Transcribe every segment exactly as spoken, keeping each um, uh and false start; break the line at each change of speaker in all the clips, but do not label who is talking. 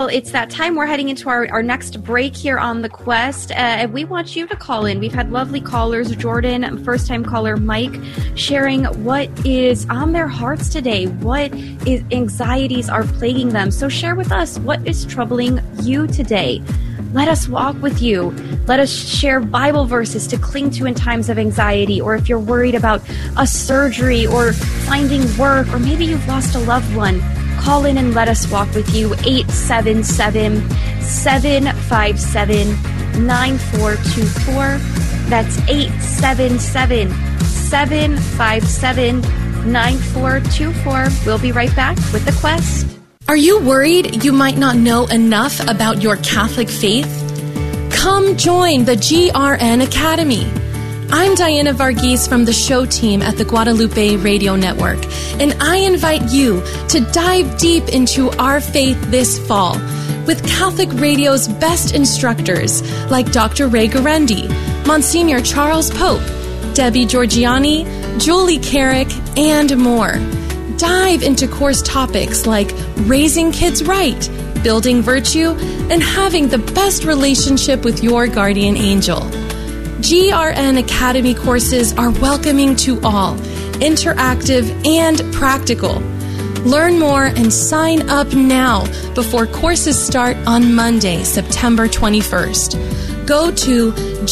Well, it's that time. We're heading into our, our next break here on The Quest. Uh, and we want you to call in. We've had lovely callers, Jordan, first-time caller Mike, sharing what is on their hearts today, what is anxieties are plaguing them. So share with us what is troubling you today. Let us walk with you. Let us share Bible verses to cling to in times of anxiety, or if you're worried about a surgery or finding work, or maybe you've lost a loved one. Call in and let us walk with you. eight seven seven, seven five seven, nine four two four. That's eight seven seven, seven five seven, nine four two four. We'll be right back with The Quest.
Are you worried you might not know enough about your Catholic faith? Come join the G R N Academy. I'm Diana Varghese from the show team at the Guadalupe Radio Network, and I invite you to dive deep into our faith this fall with Catholic Radio's best instructors like Doctor Ray Guarendi, Monsignor Charles Pope, Debbie Georgiani, Julie Carrick, and more. Dive into course topics like raising kids right, building virtue, and having the best relationship with your guardian angel. G R N Academy courses are welcoming to all, interactive and practical. Learn more and sign up now before courses start on Monday, September twenty-first. Go to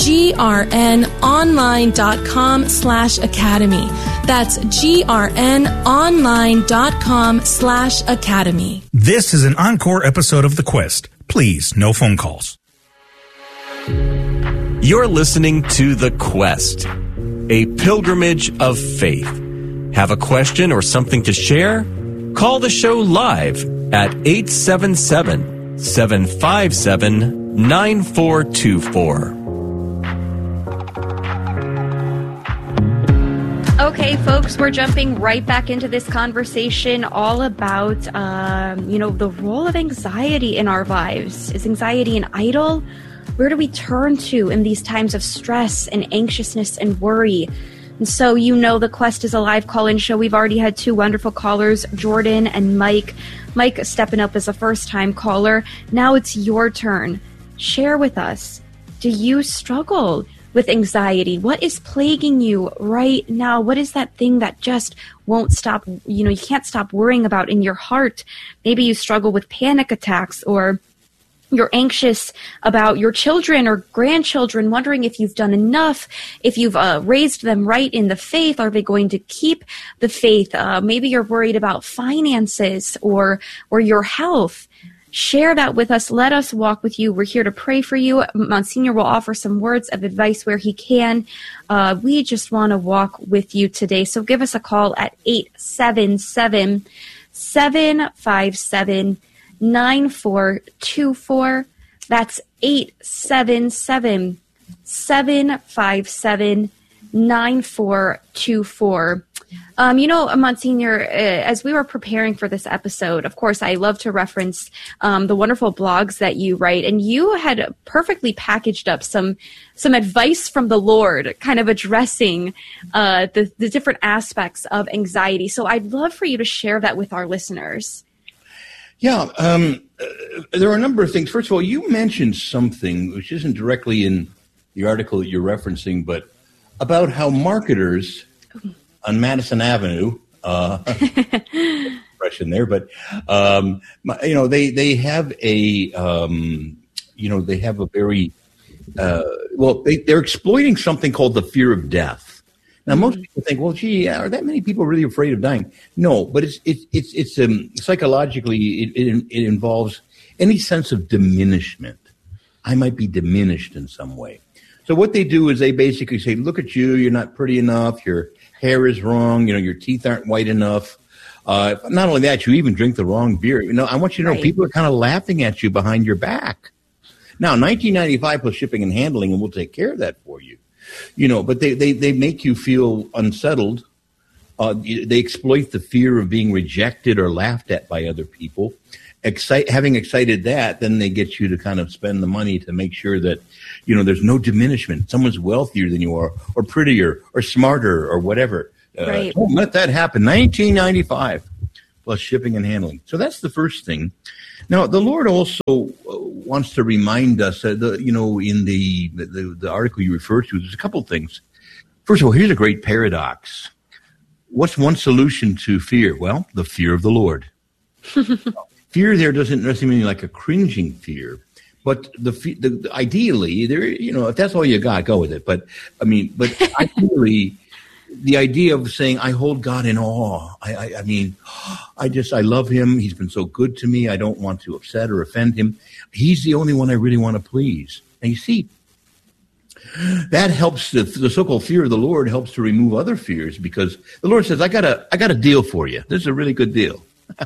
grnonline.com slash academy. That's grnonline.com slash academy.
This is an encore episode of The Quest. Please, no phone calls.
You're listening to The Quest, a pilgrimage of faith. Have a question or something to share? Call the show live at eight seven seven, seven five seven, nine four two four.
Okay, folks, we're jumping right back into this conversation all about, um, you know, the role of anxiety in our lives. Is anxiety an idol? Where do we turn to in these times of stress and anxiousness and worry? And so, you know, The Quest is a live call-in show. We've already had two wonderful callers, Jordan and Mike. Mike stepping up as a first-time caller. Now it's your turn. Share with us. Do you struggle with anxiety? What is plaguing you right now? What is that thing that just won't stop, you know, you can't stop worrying about in your heart? Maybe you struggle with panic attacks, or you're anxious about your children or grandchildren, wondering if you've done enough, if you've uh, raised them right in the faith. Are they going to keep the faith? Uh, maybe you're worried about finances or or your health. Share that with us. Let us walk with you. We're here to pray for you. Monsignor will offer some words of advice where he can. Uh, we just want to walk with you today. So give us a call at eight seven seven, seven five seven, nine four two four. That's eight seven seven, seven five seven, nine four two four. Um, you know, Monsignor, uh, as we were preparing for this episode, of course, I love to reference um, the wonderful blogs that you write, and you had perfectly packaged up some some advice from the Lord, kind of addressing uh, the, the different aspects of anxiety. So I'd love for you to share that with our listeners.
Yeah, um, uh, there are a number of things. First of all, you mentioned something which isn't directly in the article that you're referencing, but about how marketers on Madison Avenue, uh, expression there, but um, you know, they they have a um, you know they have a very uh, well, they, they're exploiting something called the fear of death. Now, most people think, well, gee, are that many people really afraid of dying? No, but it's it's it's it's um, psychologically it, it it involves any sense of diminishment. I might be diminished in some way. So what they do is they basically say, look at you, you're not pretty enough, your hair is wrong, you know, your teeth aren't white enough. Uh, not only that, you even drink the wrong beer. You know, I want you to know, right. People are kind of laughing at you behind your back. Now, nineteen ninety-five plus shipping and handling, and we'll take care of that for you. You know, but they, they, they make you feel unsettled. Uh, they exploit the fear of being rejected or laughed at by other people. Excite, having excited that, then they get you to kind of spend the money to make sure that, you know, there's no diminishment. Someone's wealthier than you are, or prettier, or smarter, or whatever.
Right.
Uh, don't let that happen. nineteen ninety-five plus shipping and handling. So that's the first thing. Now, the Lord also uh, wants to remind us, uh, the, you know, in the, the the article you referred to, there's a couple of things. First of all, here's a great paradox. What's one solution to fear? Well, the fear of the Lord. Fear there doesn't necessarily mean like a cringing fear, but the, the, the ideally, there, you know, if that's all you got, go with it. But I mean, but ideally, the idea of saying, I hold God in awe. I, I, I mean, I just, I love him. He's been so good to me. I don't want to upset or offend him. He's the only one I really want to please. And you see, that helps, the, the so-called fear of the Lord helps to remove other fears, because the Lord says, I got a, I got a deal for you. This is a really good deal.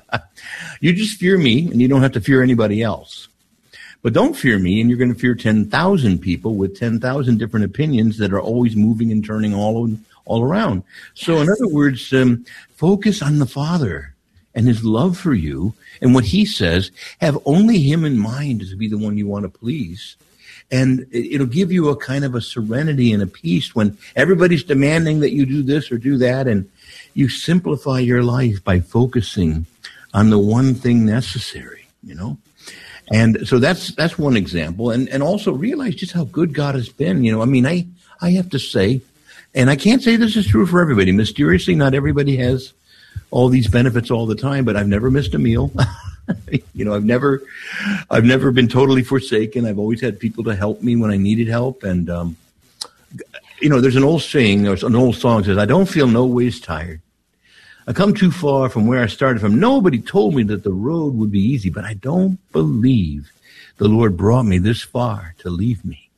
You just fear me and you don't have to fear anybody else. But don't fear me, and you're going to fear ten thousand people with ten thousand different opinions that are always moving and turning all, all around. So in other words, um, focus on the Father and his love for you. And what he says, have only him in mind to be the one you want to please. And it'll give you a kind of a serenity and a peace when everybody's demanding that you do this or do that. And you simplify your life by focusing on the one thing necessary, you know. And so that's that's one example. And and also realize just how good God has been. You know, I mean, I, I have to say, and I can't say this is true for everybody. Mysteriously, not everybody has all these benefits all the time, but I've never missed a meal. You know, I've never, I've never been totally forsaken. I've always had people to help me when I needed help. And, um, you know, there's an old saying, there's an old song that says, I don't feel no ways tired. I come too far from where I started from. Nobody told me that the road would be easy, but I don't believe the Lord brought me this far to leave me.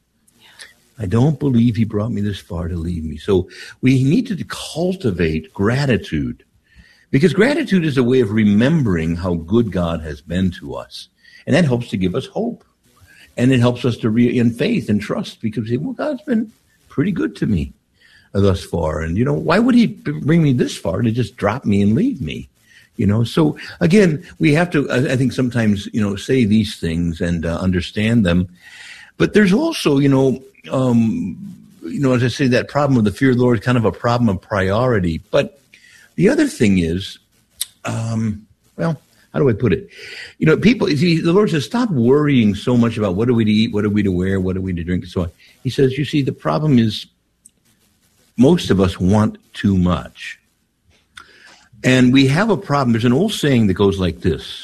I don't believe he brought me this far to leave me. So we need to cultivate gratitude. Because gratitude is a way of remembering how good God has been to us. And that helps to give us hope. And it helps us to re in faith and trust, because, well, God's been pretty good to me thus far. And, you know, why would he bring me this far to just drop me and leave me? You know, so again, we have to, I think sometimes, you know, say these things and uh, understand them. But there's also, you know, um, you know, as I say, that problem of the fear of the Lord is kind of a problem of priority. But the other thing is, um, well, how do I put it? You know, people, see, the Lord says, stop worrying so much about what are we to eat, what are we to wear, what are we to drink, and so on. He says, you see, the problem is most of us want too much. And we have a problem. There's an old saying that goes like this: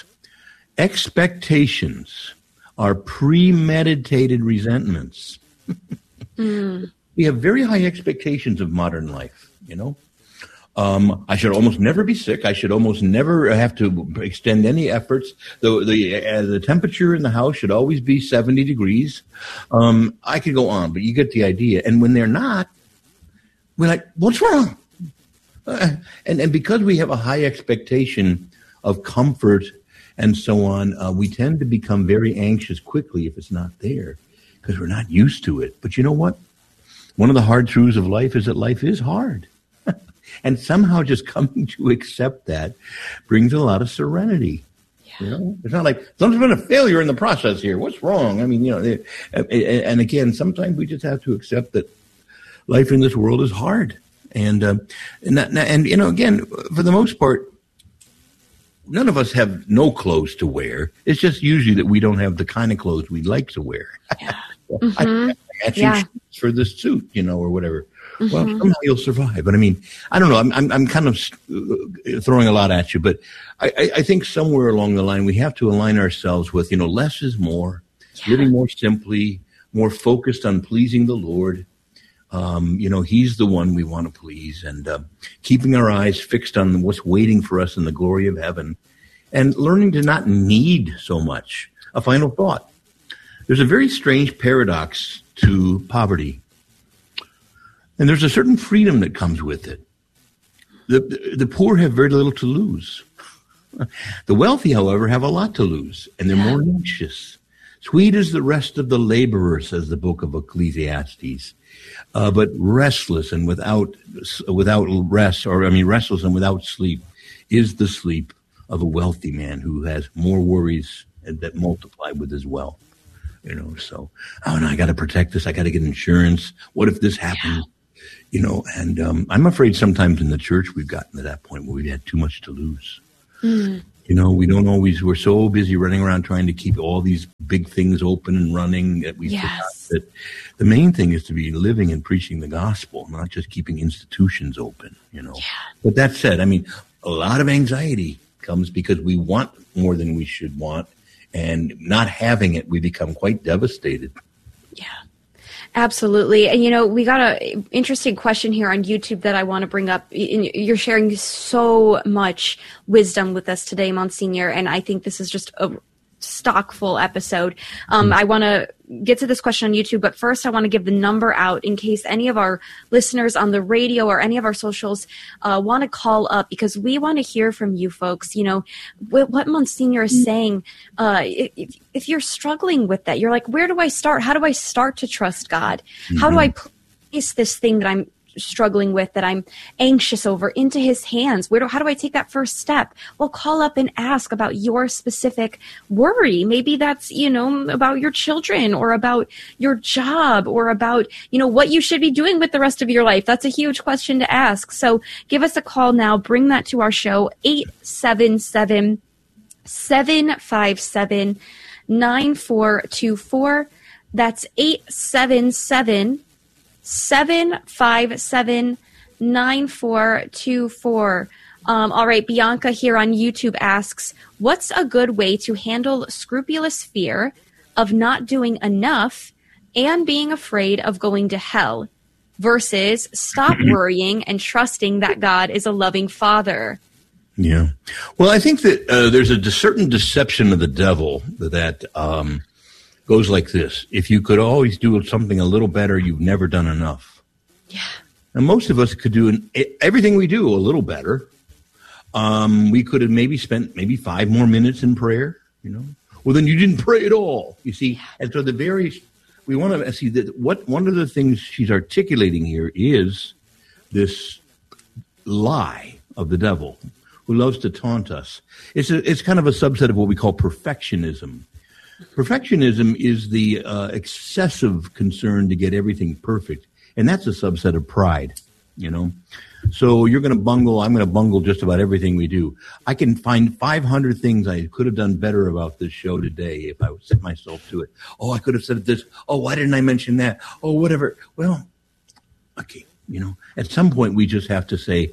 expectations are premeditated resentments. mm. We have very high expectations of modern life, you know. Um, I should almost never be sick. I should almost never have to extend any efforts. The the, uh, the temperature in the house should always be seventy degrees. Um, I could go on, but you get the idea. And when they're not, we're like, what's wrong? Uh, and, and because we have a high expectation of comfort and so on, uh, we tend to become very anxious quickly if it's not there, because we're not used to it. But you know what? One of the hard truths of life is that life is hard. And somehow just coming to accept that brings a lot of serenity. Yeah. You know, it's not like there's been a failure in the process here. What's wrong? I mean, you know, and again, sometimes we just have to accept that life in this world is hard. And, uh, and, that, and, you know, again, for the most part, none of us have no clothes to wear. It's just usually that we don't have the kind of clothes we'd like to wear. Yeah. mm-hmm. I, I matching yeah. for this suit, you know, or whatever. Mm-hmm. Well, somehow you'll survive. But I mean, I don't know. I'm I'm, I'm kind of throwing a lot at you, but I, I think somewhere along the line we have to align ourselves with, you know, less is more, yeah. living more simply, more focused on pleasing the Lord. Um, you know, he's the one we want to please, and uh, keeping our eyes fixed on what's waiting for us in the glory of heaven, and learning to not need so much. A final thought. There's a very strange paradox to poverty. And there's a certain freedom that comes with it. The, the poor have very little to lose. The wealthy, however, have a lot to lose, and they're more anxious. Sweet is the rest of the laborer, says the book of Ecclesiastes, uh, but restless and without without rest, or I mean restless and without sleep, is the sleep of a wealthy man who has more worries that multiply with his wealth. You know, so, oh, no, I got to protect this. I got to get insurance. What if this happens? Yeah. You know, and um, I'm afraid sometimes in the church we've gotten to that point where we've had too much to lose. Mm. You know, we don't always, we're so busy running around trying to keep all these big things open and running that we
Yes.
forgot that the main thing is to be living and preaching the gospel, not just keeping institutions open, you know.
Yeah.
But that said, I mean, a lot of anxiety comes because we want more than we should want, and not having it, we become quite devastated.
Yeah. Absolutely. And, you know, we got a interesting question here on YouTube that I want to bring up. You're sharing so much wisdom with us today, Monsignor, and I think this is just a stock full episode. Um, I want to get to this question on YouTube, but first I want to give the number out in case any of our listeners on the radio or any of our socials uh, want to call up, because we want to hear from you folks. You know, what, what Monsignor is saying, uh, if, if you're struggling with that, you're like, where do I start? How do I start to trust God? Mm-hmm. How do I place this thing that I'm struggling with, that I'm anxious over, into his hands? Where do, how do I take that first step? Well, call up and ask about your specific worry. Maybe that's, you know, about your children or about your job or about, you know, what you should be doing with the rest of your life. That's a huge question to ask. So give us a call now. Bring that to our show, eight seven seven, seven five seven, nine four two four. That's eight seven seven, seven five seven, nine four two four. Um, all right, Bianca here on YouTube asks, what's a good way to handle scrupulous fear of not doing enough and being afraid of going to hell versus stop worrying and trusting that God is a loving Father?
Yeah. Well, I think that uh, there's a certain deception of the devil that um, goes like this. If you could always do something a little better, you've never done enough.
Yeah.
And most of us could do an, everything we do a little better. Um, we could have maybe spent maybe five more minutes in prayer, you know. Well, then you didn't pray at all, you see. And so the very, we want to see that what one of the things she's articulating here is this lie of the devil who loves to taunt us. It's a, it's kind of a subset of what we call perfectionism. Perfectionism is the uh, excessive concern to get everything perfect, and that's a subset of pride, you know. So you're going to bungle, I'm going to bungle just about everything we do. I can find five hundred things I could have done better about this show today if I would set myself to it. Oh, I could have said this. Oh, why didn't I mention that? Oh, whatever. Well, okay, you know, at some point we just have to say,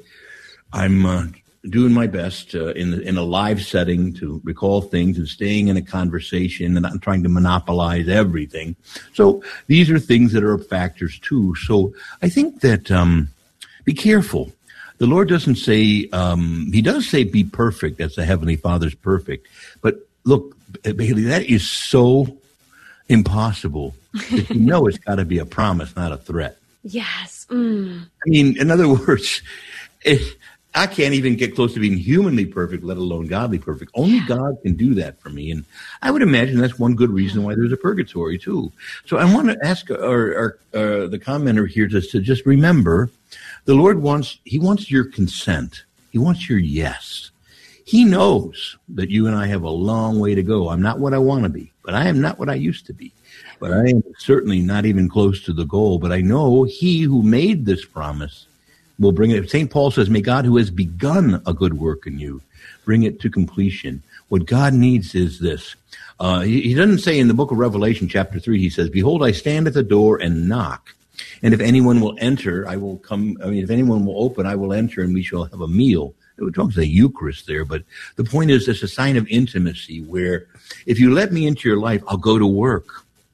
I'm uh, doing my best uh, in the, in a live setting to recall things and staying in a conversation and not trying to monopolize everything. So these are things that are factors too. So I think that um, be careful. The Lord doesn't say, um, he does say be perfect as the Heavenly Father's perfect. But look, Bailey, that is so impossible that you know it's got to be a promise, not a threat.
Yes. Mm.
I mean, in other words, it, I can't even get close to being humanly perfect, let alone godly perfect. Only
Yeah.
God can do that for me. And I would imagine that's one good reason why there's a purgatory, too. So I want to ask our, our, uh, the commenter here just to just remember, the Lord wants, he wants your consent. He wants your yes. He knows that you and I have a long way to go. I'm not what I want to be, but I am not what I used to be. But I am certainly not even close to the goal. But I know he who made this promise will bring it. Saint Paul says, may God who has begun a good work in you bring it to completion. What God needs is this. Uh, he, he doesn't say in the book of Revelation, chapter three, he says, behold, I stand at the door and knock. And if anyone will enter, I will come. I mean, if anyone will open, I will enter and we shall have a meal. It talks the Eucharist there, but the point is it's a sign of intimacy where if you let me into your life, I'll go to work.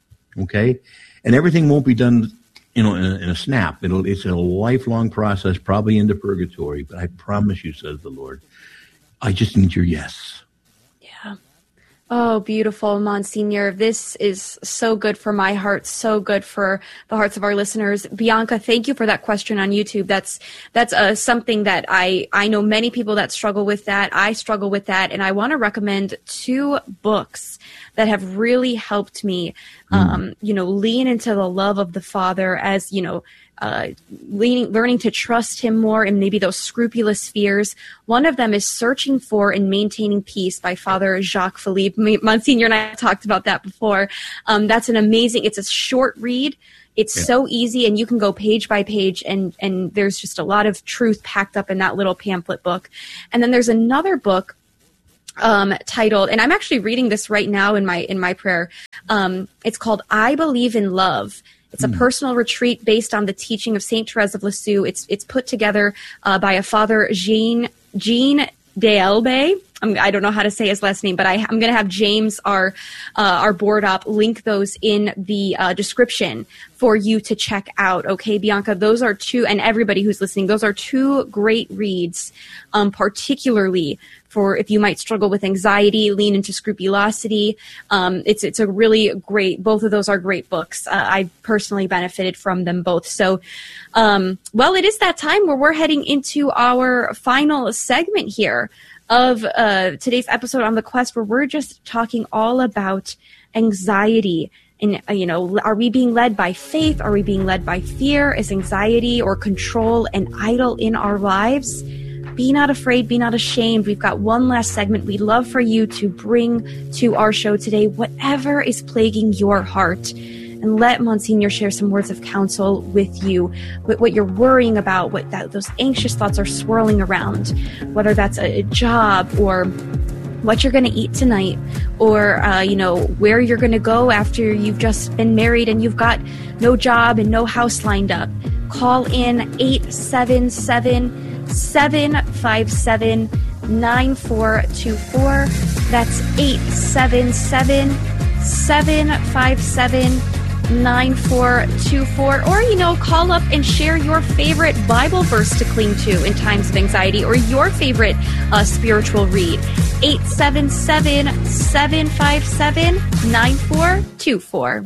Okay? And everything won't be done, you know, in a, in a snap. It'll, it's a lifelong process, probably into purgatory, but I promise you, says the Lord, I just need your yes.
Yeah. Oh, beautiful, Monsignor. This is so good for my heart, so good for the hearts of our listeners. Bianca, thank you for that question on YouTube. That's that's uh, something that I, I know many people that struggle with that. I struggle with that, and I want to recommend two books that have really helped me, um, you know, lean into the love of the Father as, you know, uh, leaning, learning to trust him more and maybe those scrupulous fears. One of them is Searching for and Maintaining Peace by Father Jacques Philippe. Monsignor and I talked about that before. Um, that's an amazing, it's a short read. It's yeah. so easy, and you can go page by page, and, and there's just a lot of truth packed up in that little pamphlet book. And then there's another book um, titled, and I'm actually reading this right now in my in my prayer. Um, it's called "I Believe in Love." It's a personal retreat based on the teaching of Saint Therese of Lisieux. It's it's put together uh, by a Father Jean Jean D'Elbe. I'm, I don't know how to say his last name, but I, I'm going to have James, our uh, our board op, link those in the uh, description for you to check out. Okay, Bianca, those are two, and everybody who's listening, those are two great reads, um, particularly for if you might struggle with anxiety, lean into scrupulosity. Um, it's it's a really great, both of those are great books. Uh, I personally benefited from them both. So, um, well, it is that time where we're heading into our final segment here of uh, today's episode on The Quest, where we're just talking all about anxiety. And, uh, you know, are we being led by faith? Are we being led by fear? Is anxiety or control an idol in our lives? Be not afraid. Be not ashamed. We've got one last segment we'd love for you to bring to our show today, whatever is plaguing your heart. And let Monsignor share some words of counsel with you, with what you're worrying about, what that, those anxious thoughts are swirling around, whether that's a, a job or what you're going to eat tonight, or, uh, you know, where you're going to go after you've just been married and you've got no job and no house lined up. Call in eight seven seven, seven five seven, nine four two four. That's eight seven seven, seven five seven, nine four two four. Or, you know, call up and share your favorite Bible verse to cling to in times of anxiety, or your favorite uh, spiritual read. eight seven seven, seven five seven, nine four two four.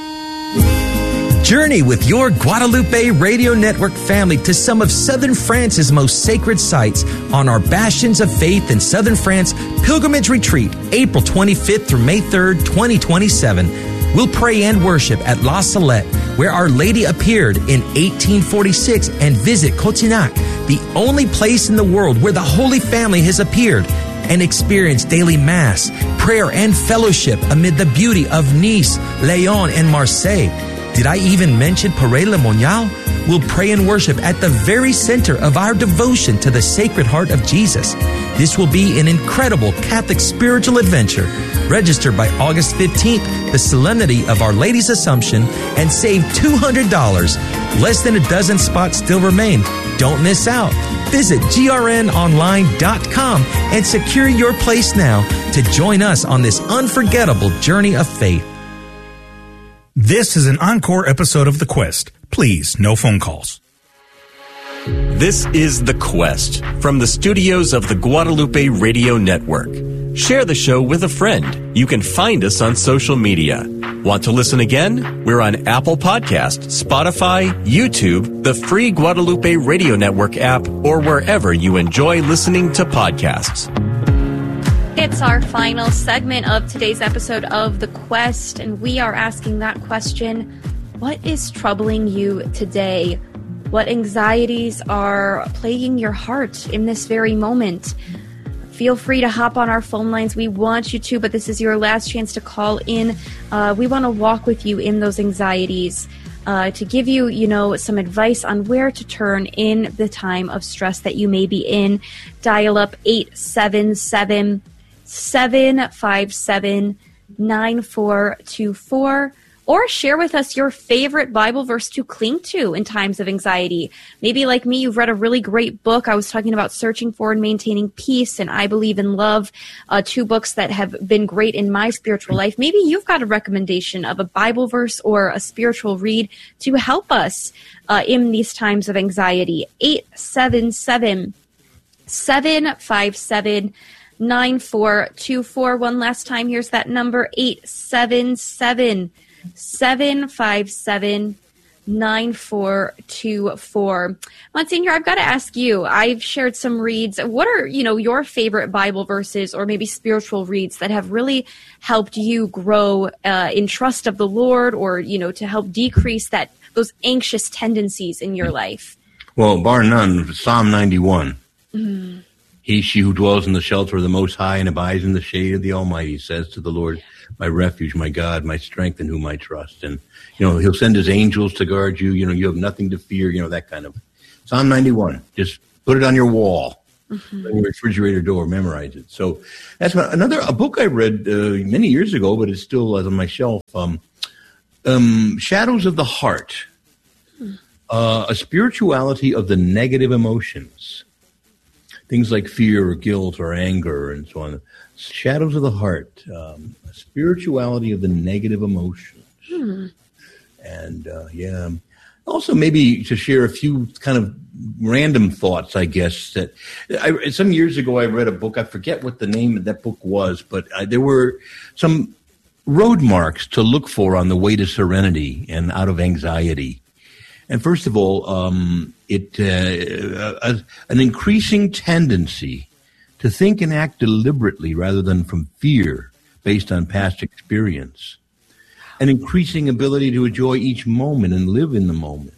Journey with your Guadalupe Radio Network family to some of Southern France's most sacred sites on our Bastions of Faith in Southern France Pilgrimage Retreat, April twenty-fifth through May third, twenty twenty-seven. We'll pray and worship at La Salette, where Our Lady appeared in eighteen forty-six, and visit Cotignac, the only place in the world where the Holy Family has appeared, and experience daily Mass, prayer, and fellowship amid the beauty of Nice, Lyon, and Marseille. Did I even mention Paray-le-Monial? We'll pray and worship at the very center of our devotion to the Sacred Heart of Jesus. This will be an incredible Catholic spiritual adventure. Register by August fifteenth, the Solemnity of Our Lady's Assumption, and save two hundred dollars. Less than a dozen spots still remain. Don't miss out. Visit G R N online dot com and secure your place now to join us on this unforgettable journey of faith.
This is an encore episode of The Quest. Please, no phone calls.
This is The Quest from the studios of the Guadalupe Radio Network. Share the show with a friend. You can find us on social media. Want to listen again? We're on Apple Podcasts, Spotify, YouTube, the free Guadalupe Radio Network app, or wherever you enjoy listening to podcasts.
It's our final segment of today's episode of The Quest, and we are asking that question: what is troubling you today? What anxieties are plaguing your heart in this very moment? Feel free to hop on our phone lines. We want you to, but this is your last chance to call in. Uh, we want to walk with you in those anxieties, uh, to give you, you know, some advice on where to turn in the time of stress that you may be in. Dial up eight seven seven, seven five seven, nine four two four. Or share with us your favorite Bible verse to cling to in times of anxiety. Maybe like me, you've read a really great book. I was talking about Searching for and Maintaining Peace and I Believe in Love, uh, two books that have been great in my spiritual life. Maybe you've got a recommendation of a Bible verse or a spiritual read to help us uh, in these times of anxiety. eight seven seven, seven five seven, nine four two four. One last time, here's that number: eight seven seven, seven five seven, nine four two four. Monsignor, I've got to ask you, I've shared some reads. What are, you know, your favorite Bible verses or maybe spiritual reads that have really helped you grow uh, in trust of the Lord, or, you know, to help decrease that those anxious tendencies in your life?
Well, bar none, Psalm ninety-one.
Mm-hmm.
He, she who dwells in the shelter of the Most High and abides in the shade of the Almighty says to the Lord, my refuge, my God, my strength, in whom I trust. And, you know, he'll send his angels to guard you. You know, you have nothing to fear, you know, that kind of. Psalm ninety-one. Just put it on your wall. Mm-hmm. On your refrigerator door, memorize it. So that's what, another a book I read uh, many years ago, but it's still on my shelf. Um, um, Shadows of the Heart, hmm. uh, a spirituality of the negative emotions, things like fear or guilt or anger and so on. Shadows of the Heart, um, a spirituality of the negative emotions, hmm. and uh, yeah. Also, maybe to share a few kind of random thoughts, I guess, that I, some years ago I read a book. I forget what the name of that book was, but uh, there were some road marks to look for on the way to serenity and out of anxiety. And first of all, um, it uh, uh, an increasing tendency to think and act deliberately rather than from fear based on past experience. An increasing ability to enjoy each moment and live in the moment.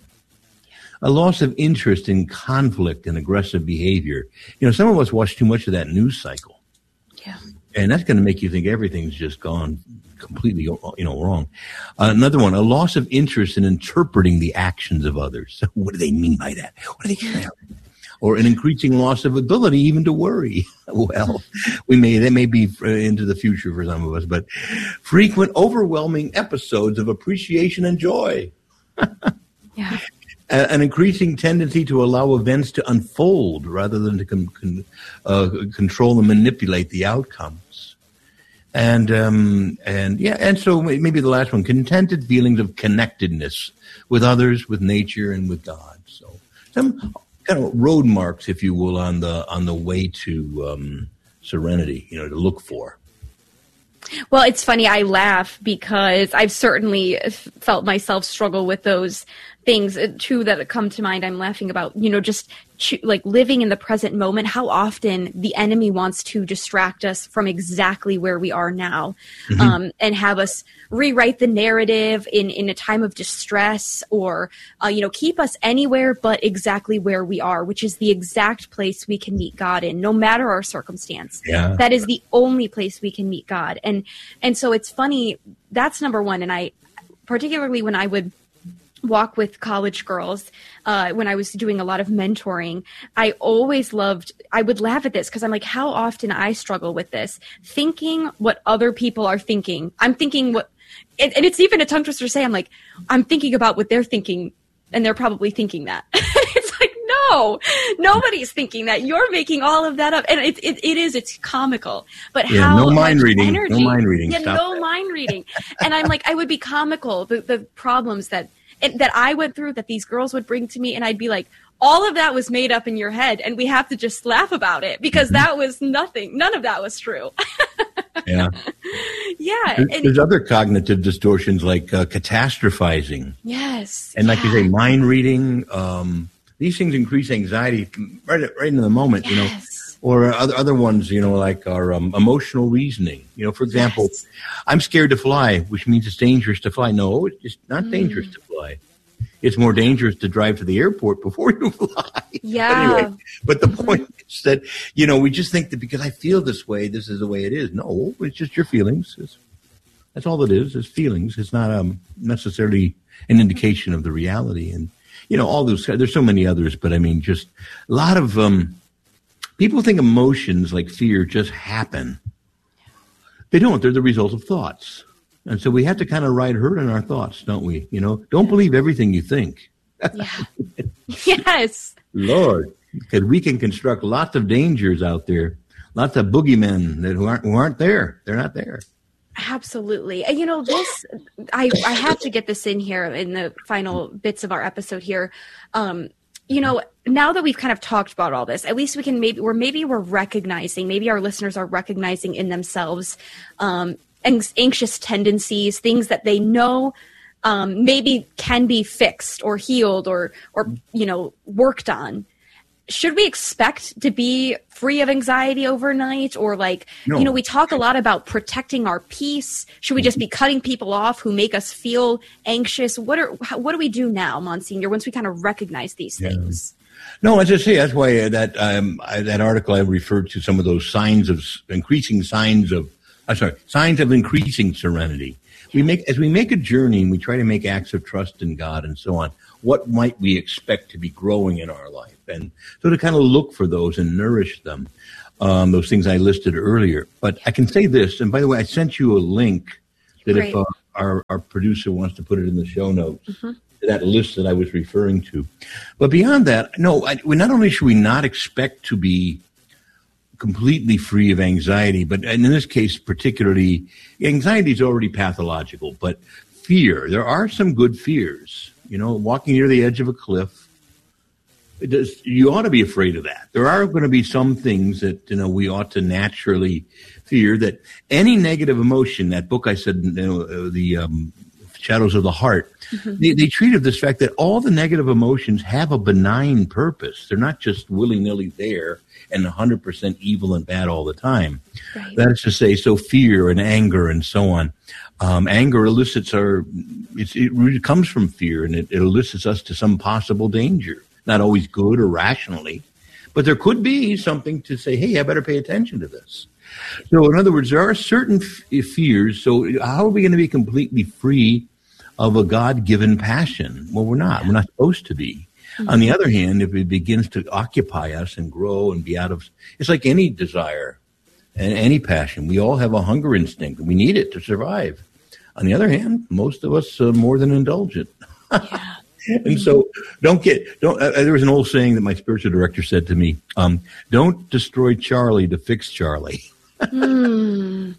A loss of interest in conflict and aggressive behavior. You know, some of us watch too much of that news cycle.
Yeah.
And that's going to make you think everything's just gone completely, you know, wrong. Uh, another one, a loss of interest in interpreting the actions of others. What do they mean by that? What do they mean? Or an increasing loss of ability even to worry. Well, we may that may be into the future for some of us, but frequent, overwhelming episodes of appreciation and joy.
Yeah.
An increasing tendency to allow events to unfold rather than to con- con- uh, control and manipulate the outcomes. And um, and yeah, and so maybe the last one: contented feelings of connectedness with others, with nature, and with God. So some kind of road marks, if you will, on the on the way to um, serenity, you know, to look for.
Well, it's funny. I laugh because I've certainly felt myself struggle with those things. Two that come to mind. I'm laughing about, you know, just like living in the present moment. How often the enemy wants to distract us from exactly where we are now, mm-hmm. um, and have us rewrite the narrative in, in a time of distress, or, uh, you know, keep us anywhere but exactly where we are, which is the exact place we can meet God in, no matter our circumstance.
Yeah.
That is the only place we can meet God. And, and so it's funny. That's number one. And I, particularly when I would walk with college girls, uh, when I was doing a lot of mentoring, I always loved, I would laugh at this because I'm like, how often I struggle with this, thinking what other people are thinking. I'm thinking what, and, and it's even a tongue twister to say, I'm like, I'm thinking about what they're thinking, and they're probably thinking that. It's like, no, nobody's thinking that. You're making all of that up. And it, it, it is, it's comical. But
yeah,
how
no mind
much
reading,
energy.
no mind reading.
Yeah,
Stop
no
that.
mind reading. And I'm like, I would be comical, the, the problems that, It, that I went through, that these girls would bring to me, and I'd be like, all of that was made up in your head, and we have to just laugh about it because mm-hmm. that was nothing. None of that was true.
Yeah.
Yeah.
There's,
and,
there's other cognitive distortions like uh, catastrophizing.
Yes.
And like
yeah.
you say, mind reading. Um, these things increase anxiety right, right in the moment,
yes.
you know. Or other other ones, you know, like our um, emotional reasoning. You know, for example,
yes.
I'm scared to fly, which means it's dangerous to fly. No, it's not mm. dangerous to fly. It's more dangerous to drive to the airport before you fly.
Yeah.
But anyway, but the mm-hmm. point is that, you know, we just think that because I feel this way, this is the way it is. No, it's just your feelings. It's, that's all it is, is feelings. It's not um, necessarily an indication of the reality. And, you know, all those, there's so many others, but I mean, just a lot of, um, people think emotions like fear just happen. They don't. They're the result of thoughts. And so we have to kind of ride herd in our thoughts, don't we? You know, don't believe everything you think.
Yeah. Yes.
Lord, because we can construct lots of dangers out there, lots of boogeymen that who aren't, who aren't there. They're not there.
Absolutely. And, you know, this, I, I have to get this in here in the final bits of our episode here. Um, you know, now that we've kind of talked about all this, at least we can maybe, or maybe we're recognizing, maybe our listeners are recognizing in themselves, um, anxious tendencies, things that they know, um, maybe can be fixed or healed or, or, you know, worked on. Should we expect to be free of anxiety overnight? Or like, no. you know, we talk a lot about protecting our peace. Should we just be cutting people off who make us feel anxious? What are, what do we do now, Monsignor, once we kind of recognize these yeah. things?
No, as I say, that's why that, um, I, that article I referred to some of those signs of increasing signs of, I'm sorry, signs of increasing serenity. we make as we make a journey and we try to make acts of trust in God and so on, what might we expect to be growing in our life? And so to kind of look for those and nourish them, um, those things I listed earlier. But I can say this, and by the way, I sent you a link that Great. if uh, our, our producer wants to put it in the show notes, mm-hmm. to that list that I was referring to. But beyond that, no, I, we not only should we not expect to be completely free of anxiety, but and in this case particularly, anxiety is already pathological, but fear, there are some good fears. You know, walking near the edge of a cliff, it does, you ought to be afraid of that. There are going to be some things that, you know, we ought to naturally fear, that any negative emotion, that book I said, you know, the um, Shadows of the Heart, mm-hmm. they, they treated this fact that all the negative emotions have a benign purpose. They're not just willy-nilly there and one hundred percent evil and bad all the time. Right. That is to say, so fear and anger and so on. Um, anger elicits our, it's, it really comes from fear, and it, it elicits us to some possible danger. Not always good or rationally, but there could be something to say, hey, I better pay attention to this. So in other words, there are certain f- fears. So how are we going to be completely free of a God-given passion? Well, we're not. We're not supposed to be. Mm-hmm. On the other hand, if it begins to occupy us and grow and be out of, it's like any desire and any passion. We all have a hunger instinct. We need it to survive. On the other hand, most of us are more than indulgent. Yeah. And so don't get, don't, uh, there was an old saying that my spiritual director said to me, um, don't destroy Charlie to fix Charlie. Mm.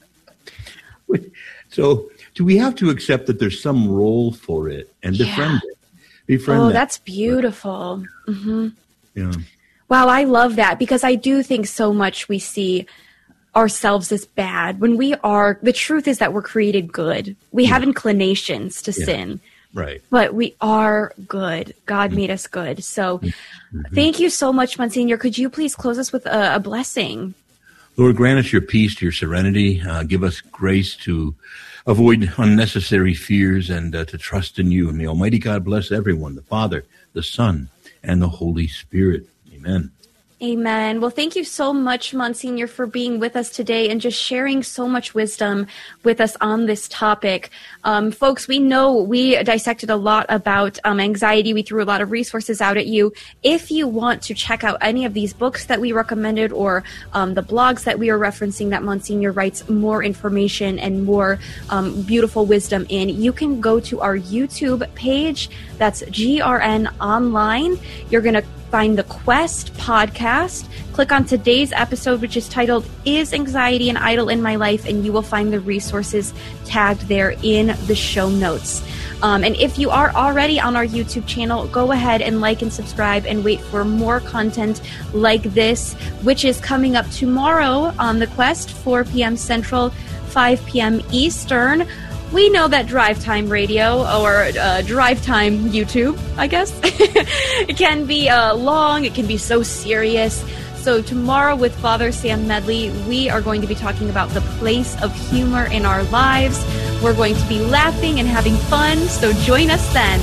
So do we have to accept that there's some role for it and befriend yeah. it? Befriend
oh,
that.
That's beautiful. Mm-hmm.
Yeah.
Wow, I love that, because I do think so much we see ourselves as bad when we are, the truth is that we're created good. We yeah. have inclinations to yeah. sin.
Right.
But we are good. God mm-hmm. made us good. So mm-hmm. thank you so much, Monsignor. Could you please close us with a, a blessing?
Lord, grant us your peace, your serenity. Uh, give us grace to avoid unnecessary fears and uh, to trust in you. And may Almighty God bless everyone, the Father, the Son, and the Holy Spirit. Amen.
Amen. Well, thank you so much, Monsignor, for being with us today and just sharing so much wisdom with us on this topic. Um, folks, we know we dissected a lot about um, anxiety. We threw a lot of resources out at you. If you want to check out any of these books that we recommended or um, the blogs that we are referencing that Monsignor writes more information and more um, beautiful wisdom in, you can go to our YouTube page. That's G R N Online. You're going to find the Quest podcast. Click on today's episode, which is titled, Is Anxiety an Idol in My Life? And you will find the resources tagged there in the show notes. Um, and if you are already on our YouTube channel, go ahead and like and subscribe and wait for more content like this, which is coming up tomorrow on the Quest, four p.m. Central, five p.m. Eastern. We know that Drive Time Radio or uh, Drive Time YouTube, I guess, it can be uh, long. It can be so serious. So tomorrow with Father Sam Medley, we are going to be talking about the place of humor in our lives. We're going to be laughing and having fun. So join us then.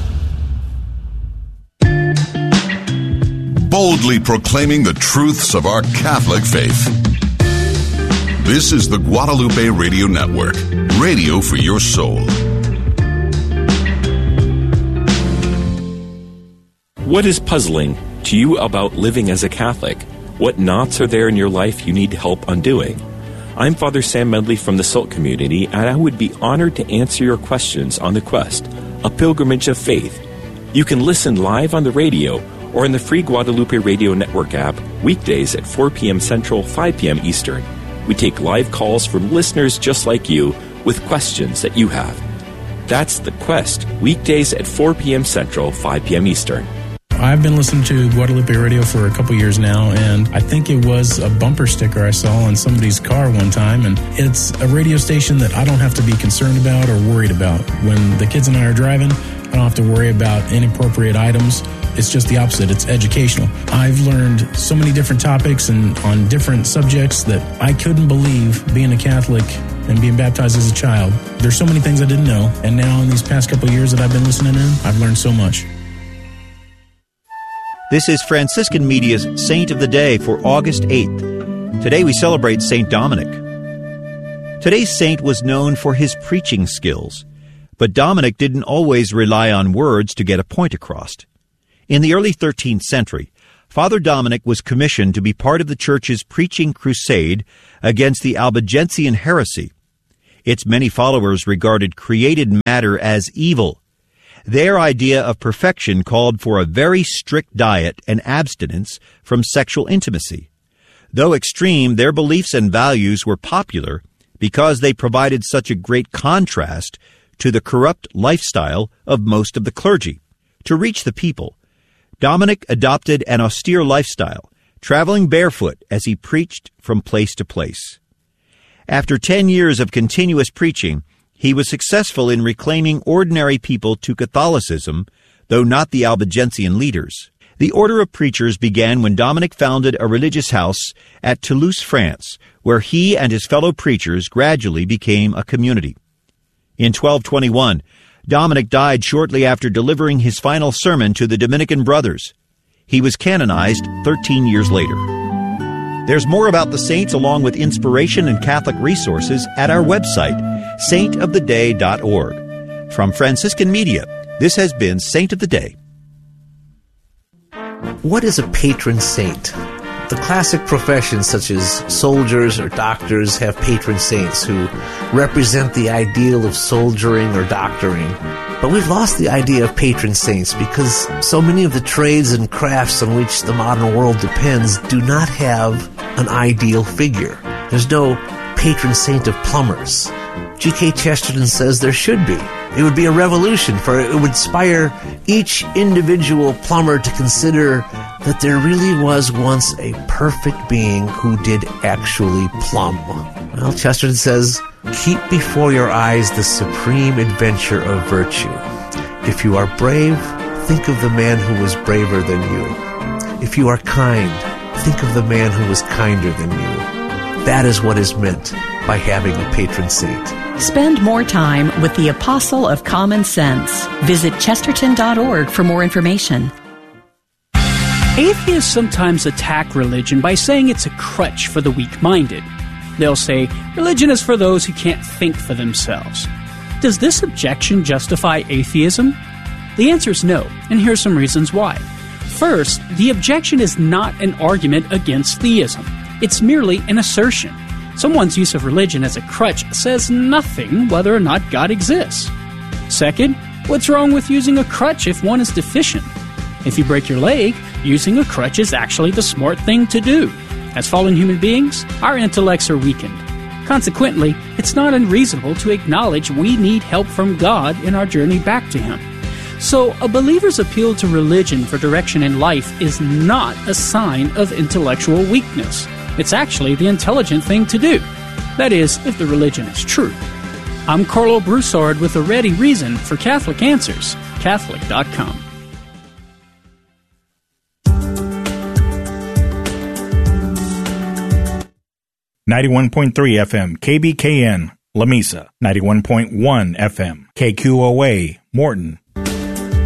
Boldly proclaiming the truths of our Catholic faith. This is the Guadalupe Radio Network, radio for your soul.
What is puzzling to you about living as a Catholic? What knots are there in your life you need help undoing? I'm Father Sam Medley from the SALT community, and I would be honored to answer your questions on The Quest, a pilgrimage of faith. You can listen live on the radio or in the free Guadalupe Radio Network app weekdays at four p.m. Central, five p.m. Eastern. We take live calls from listeners just like you with questions that you have. That's The Quest, weekdays at four p.m. Central, five p.m. Eastern.
I've been listening to Guadalupe Radio for a couple years now, and I think it was a bumper sticker I saw in somebody's car one time, and it's a radio station that I don't have to be concerned about or worried about. When the kids and I are driving, I don't have to worry about inappropriate items. It's just the opposite. It's educational. I've learned so many different topics and on different subjects that I couldn't believe being a Catholic and being baptized as a child. There's so many things I didn't know, and now in these past couple of years that I've been listening in, I've learned so much.
This is Franciscan Media's Saint of the Day for August eighth. Today we celebrate Saint Dominic. Today's saint was known for his preaching skills, but Dominic didn't always rely on words to get a point across. In the early thirteenth century, Father Dominic was commissioned to be part of the Church's preaching crusade against the Albigensian heresy. Its many followers regarded created matter as evil. Their idea of perfection called for a very strict diet and abstinence from sexual intimacy. Though extreme, their beliefs and values were popular because they provided such a great contrast to the corrupt lifestyle of most of the clergy. To reach the people, Dominic adopted an austere lifestyle, traveling barefoot as he preached from place to place. After ten years of continuous preaching, he was successful in reclaiming ordinary people to Catholicism, though not the Albigensian leaders. The order of preachers began when Dominic founded a religious house at Toulouse, France, where he and his fellow preachers gradually became a community. In twelve twenty-one, Dominic died shortly after delivering his final sermon to the Dominican brothers. He was canonized thirteen years later. There's more about the saints along with inspiration and Catholic resources at our website, saint of the day dot org. From Franciscan Media, this has been Saint of the Day.
What is a patron saint? The classic professions such as soldiers or doctors have patron saints who represent the ideal of soldiering or doctoring. But we've lost the idea of patron saints because so many of the trades and crafts on which the modern world depends do not have an ideal figure. There's no patron saint of plumbers. G K Chesterton says there should be. It would be a revolution, for it would inspire each individual plumber to consider that there really was once a perfect being who did actually plumb. Well, Chesterton says, keep before your eyes the supreme adventure of virtue. If you are brave, think of the man who was braver than you. If you are kind, think of the man who was kinder than you. That is what is meant by having a patron saint.
Spend more time with the Apostle of Common Sense. Visit chesterton dot org for more information.
Atheists sometimes attack religion by saying it's a crutch for the weak-minded. They'll say, religion is for those who can't think for themselves. Does this objection justify atheism? The answer is no, and here's some reasons why. First, the objection is not an argument against theism. It's merely an assertion. Someone's use of religion as a crutch says nothing whether or not God exists. Second, what's wrong with using a crutch if one is deficient? If you break your leg, using a crutch is actually the smart thing to do. As fallen human beings, our intellects are weakened. Consequently, it's not unreasonable to acknowledge we need help from God in our journey back to Him. So, a believer's appeal to religion for direction in life is not a sign of intellectual weakness. It's actually the intelligent thing to do. That is, if the religion is true. I'm Carlo Broussard with a ready reason for Catholic Answers, Catholic dot com.
ninety-one point three F M, K B K N, La Mesa. ninety-one point one F M, K Q O A, Morton.